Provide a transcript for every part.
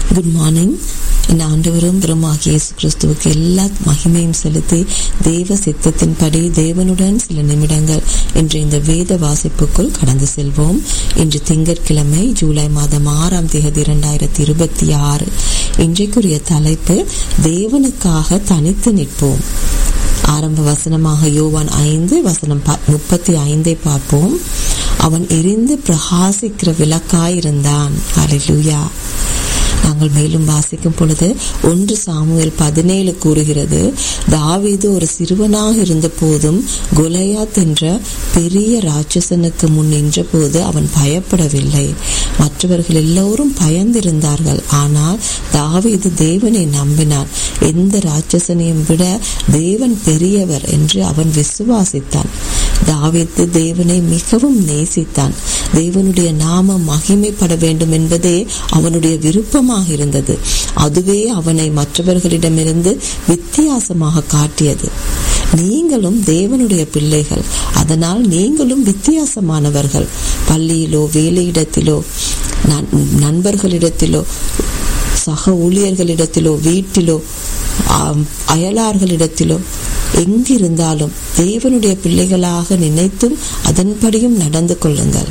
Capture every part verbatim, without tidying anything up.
Good morning. என் ஆண்டவரும் பெருமாகிய இயேசு கிறிஸ்துவுக்கு எல்லா மகிமையும் செலுத்தி தேவ சித்தத்தின்படி தேவனுடன் சில நிமிடங்கள் இன்று இந்த வேத வாசிப்புக்குள் கடந்து செல்வோம். இன்று திங்கட்கிழமை ஜூலை மாதம் ஆறாம் தேதி இரண்டாயிரத்தி இருபத்தி ஆறு. இன்றைக்குரிய தலைப்பு தேவனுக்காக தனித்து நிற்போம். ஆரம்ப வசனமாக யோவான் ஐந்து வசனம் முப்பத்தி ஐந்தை பார்ப்போம். அவன் எரிந்து பிரகாசிக்கிற விளக்காயிருந்தான். ஹல்லேலூயா. நாங்கள் மேலும் வாசிக்கும் பொழுது ஒன்று சாமுவேல் பதினேழு கூறுகிறது, தாவீது ஒரு சிறுவனாக இருந்த போதும் கோலியாத் என்ற பெரிய ராட்சசனுக்கு முன் நின்ற போது அவன் பயப்படவில்லை. மற்றவர்கள் எல்லோரும் பயந்திருந்தார்கள். ஆனால் தாவீது தேவனை நம்பினான். எந்த ராட்சசனையும் விட தேவன் பெரியவர் என்று அவன் விசுவாசித்தான். தாவீது தேவனை மிகவும் நேசித்தான். தேவனுடைய நாமம் மகிமைப்பட வேண்டும் என்பதே அவனுடைய விருப்பமாக இருந்தது. அதுவே அவனை மற்றவர்களிடமிருந்து வித்தியாசமாக காட்டியது. நீங்களும் தேவனுடைய பிள்ளைகள், அதனால் நீங்களும் வித்தியாசமானவர்கள். பள்ளியிலோ வேலையிடத்திலோ நண்பர்களிடத்திலோ சக ஊழியர்களிடத்திலோ வீட்டிலோ அயலார்களிடத்திலோ எங்கிருந்தாலும் தேவனுடைய பிள்ளைகளாக நினைத்தும் அதன்படியும் நடந்து கொள்ளுங்கள்.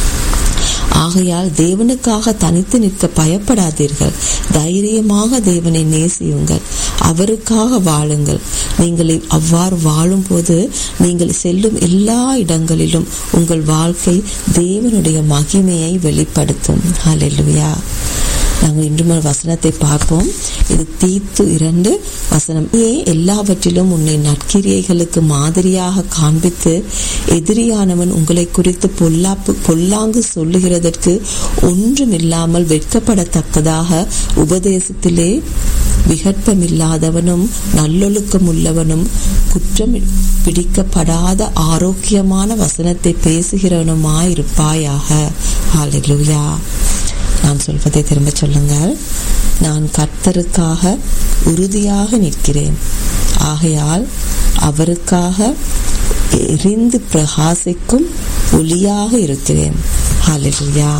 ஆகையால் தேவனுக்காக தனித்து நிற்க பயப்படாதீர்கள். தைரியமாக தேவனை நேசியுங்கள், அவருக்காக வாழுங்கள். நீங்கள் அவ்வாறு வாழும் போது நீங்கள் செல்லும் எல்லா இடங்களிலும் உங்கள் வாழ்க்கை தேவனுடைய மகிமையை வெளிப்படுத்தும். ஹல்லேலூயா. நாங்கள் இன்றும் ஒரு வசனத்தை பார்ப்போம். இது தீத்து இரண்டு வசனம். ஏன் எல்லாவற்றிலும் உன்னை நற்கிரியைகளுக்கு மாதிரியாக காண்பித்து எதிரியானவன் உங்களை குறித்து பொல்லாப்பு பொல்லாங்கு சொல்லுகிறதற்கு ஒன்றுமில்லாமல் வெட்கப்படத்தக்கதாக உபதேசத்திலே விகற்பமில்லாதவனும் நல்லொழுக்கம் உள்ளவனும் குற்றம் பிடிக்கப்படாத ஆரோக்கியமான வசனத்தை பேசுகிறவனுமாயிருப்பாயாக. ஹல்லேலூயா. நான் சொல்வதை திரும்ப சொல்லுங்கள். நான் கர்த்தருக்காக உறுதியாக நிற்கிறேன், ஆகையால் அவருக்காக எரிந்து பிரகாசிக்கும் ஒளியாக இருக்கிறேன். ஹல்லேலூயா.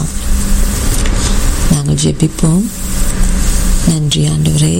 நாங்கள் ஜெபிப்போம். நன்றி ஆண்டவரே,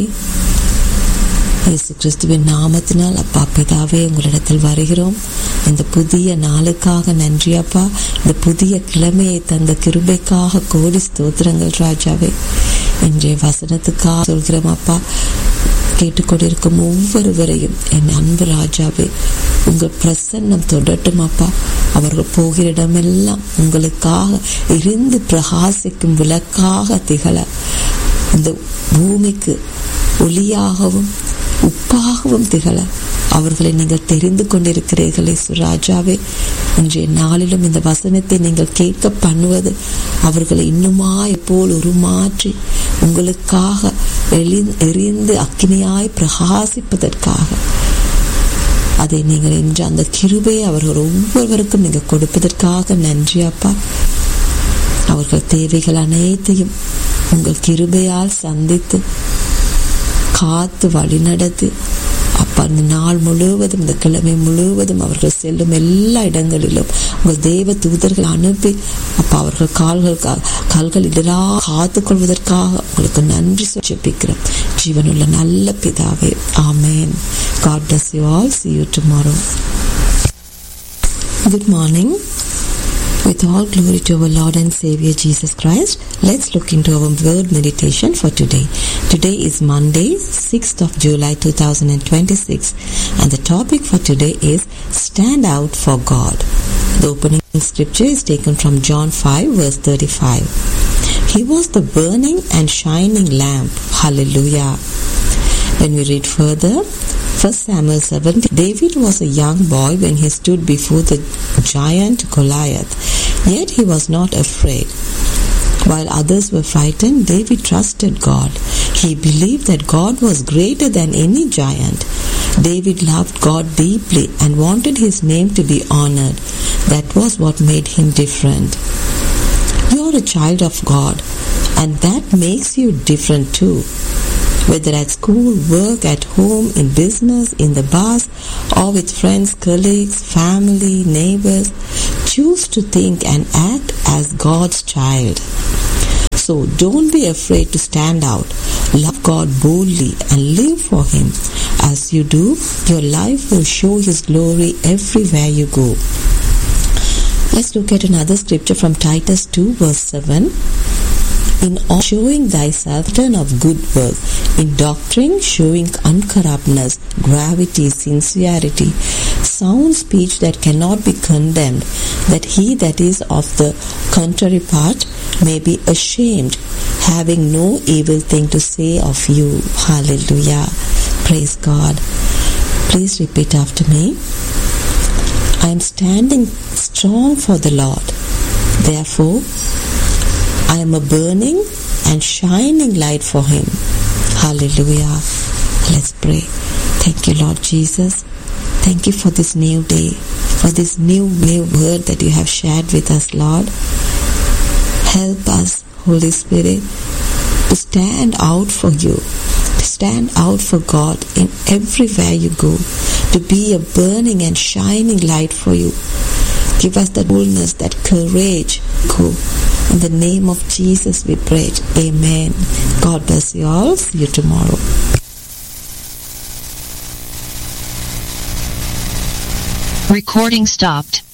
இயேசு கிறிஸ்துவின் நாமத்தினால் அப்பா பிதாவே உங்களிடத்தில் வருகிறோம். இந்த புதிய நாளுக்காக நன்றி அப்பா. இந்த புதிய கிழமையை தந்த கிருபைக்காக கோடி ஸ்தோத்திரங்கள் ராஜாவே. இன்றைய வசனத்துக்காக சொல்கிறோம் அப்பா. கேட்டுக்கொண்டிருக்கும் ஒவ்வொருவரையும் என் அன்பு ராஜாவே உங்கள் பிரசன்னம் தொடட்டும் அப்பா. அவர்கள் போகிற இடமெல்லாம் உங்களுக்காக எரிந்து பிரகாசிக்கும் விளக்காக திகழ, இந்த பூமிக்கு ஒளியாகவும் உப்பாகவும் திகழ அவர்களை நீங்கள் தெரிந்து கொண்டிருக்கிறீர்களே சுராஜாவே. இன்றைய நாளிலும் இந்த வசனத்தை நீங்கள் கேட்க பண்ணுவது அவர்களை இன்னுமாய் போல் உருமாற்றி உங்களுக்காக எரிந்து அக்கினியாய் பிரகாசிப்பதற்காக அதை நீங்கள் இன்று அந்த கிருபையை அவர்கள் ஒவ்வொருவருக்கும் நீங்கள் கொடுப்பதற்காக நன்றி அப்பா. அவர்கள் தேவைகள் அனைத்தையும் உங்கள் கிருபையால் சந்தித்து காத்து வழிநடத்தி அப்பா இந்த நாள் முழுவதும் இந்த கிழமை முழுவதும் அவர்கள் செல்லும் எல்லா இடங்களிலும் உங்கள் தேவ தூதர்கள் அனுப்பி அப்பா அவர்கள் கால்கள் கால்கள் இடரா காத்து கொள்வதற்காக உங்களுக்கு நன்றி ஜெபிக்கிறோம். ஜீவனுள்ள நல்ல பிதாவே, ஆமேன். God bless you all. See you tomorrow. Good morning. With all glory to our Lord and Savior Jesus Christ, let's look into our word meditation for today. Today is Monday, sixth of July two thousand twenty-six, and the topic for today is Stand Out for God. The opening scripture is taken from John five verse thirty-five. He was the burning and shining lamp. Hallelujah. When we read further, First Samuel seventeen, David was a young boy when he stood before the giant Goliath, yet he was not afraid. While others were frightened, David trusted God. He believed that God was greater than any giant. David loved God deeply and wanted his name to be honored. That was what made him different. You are a child of God, and that makes you different too. Whether at school, work, at home, in business, in the bus, or with friends, colleagues, family, neighbors, choose to think and act as God's child. So don't be afraid to stand out. Love God boldly and live for Him. As you do, your life will show His glory everywhere you go. Let's look at another scripture from Titus two verse seven. In all showing thyself turn of good work, in doctrine showing uncorruptness, gravity, sincerity, sound speech that cannot be condemned, that he that is of the contrary part may be ashamed, having no evil thing to say of you. Hallelujah. Praise God. Please repeat after me. I am standing strong for the Lord. Therefore, I am a burning and shining light for Him. Hallelujah. Let's pray. Thank you, Lord Jesus. Thank you for this new day, for this new, new word that you have shared with us, Lord. Help us, Holy Spirit, to stand out for you, to stand out for God in everywhere you go, to be a burning and shining light for you. Give us that boldness, that courage. Go. In the name of Jesus we pray. Amen. God bless you all. See you tomorrow. Recording stopped.